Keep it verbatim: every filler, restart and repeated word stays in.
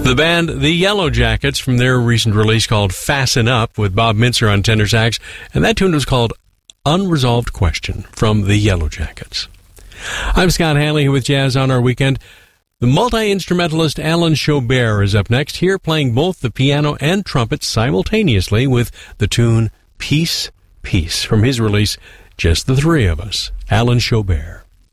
The band The Yellow Jackets from their recent release called Fasten Up with Bob Mintzer on tenor sax, and that tune was called Unresolved Question from The Yellow Jackets. I'm Scott Hanley here with Jazz on Our Weekend. The multi-instrumentalist Alan Chaubert is up next, here playing both the piano and trumpet simultaneously with the tune Peace, Peace from his release Just the Three of Us. Alan Chaubert.